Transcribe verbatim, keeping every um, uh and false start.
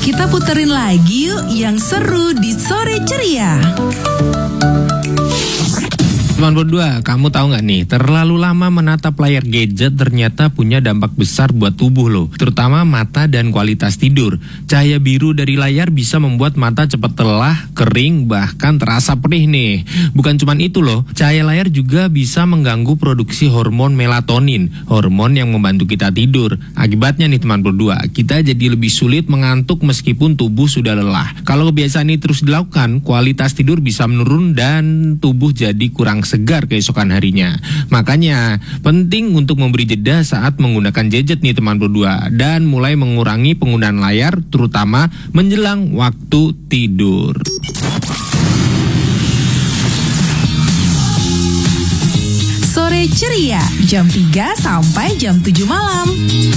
Kita puterin lagi yuk yang seru di Sore Ceria. Teman berdua, kamu tahu nggak nih, terlalu lama menatap layar gadget ternyata punya dampak besar buat tubuh loh, terutama mata dan kualitas tidur. Cahaya biru dari layar bisa membuat mata cepat lelah, kering, bahkan terasa perih nih. Bukan cuma itu loh, cahaya layar juga bisa mengganggu produksi hormon melatonin, hormon yang membantu kita tidur. Akibatnya nih teman berdua, kita jadi lebih sulit mengantuk meskipun tubuh sudah lelah. Kalau kebiasaan ini terus dilakukan, kualitas tidur bisa menurun dan tubuh jadi kurang segar keesokan harinya. Makanya penting untuk memberi jeda saat menggunakan gadget nih teman berdua, dan mulai mengurangi penggunaan layar terutama menjelang waktu tidur. Sore Ceria, jam tiga sampai jam tujuh malam.